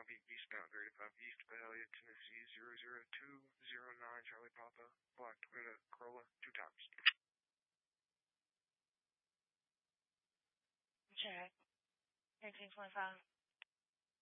copy eastbound 35 East Vidalia, Tennessee 00209 Charlie Papa, black Toyota Corolla, 2 tops. Check. 1825.